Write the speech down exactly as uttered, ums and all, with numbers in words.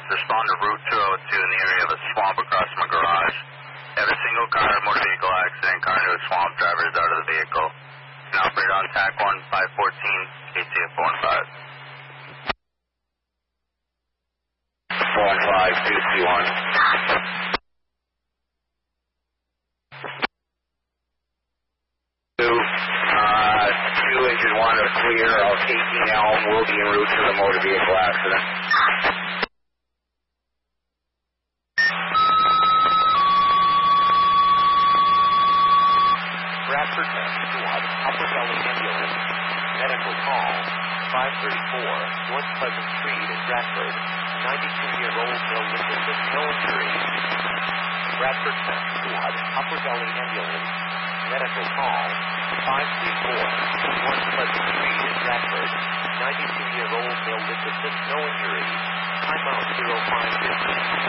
respond to Route two oh two in the area of a swamp across from a garage. Have a single car motor vehicle accident, car into a swamp, driver is out of the vehicle. Can operate on T A C one five fourteen, K T F one five. one five two two one. Two, uh, two engine one are clear. eighteen Elm will be en route to the motor vehicle accident. Bradford Squad, Upper Valley Ambulance, medical call, five thirty-four North Pleasant Street in Bradford, ninety-two-year-old male with assist, no injury. Bradford Squad, Upper Valley Ambulance, medical call, five three four North Pleasant Street in Bradford, ninety-two-year-old male with assist, no injury. Timeout zero five fifty.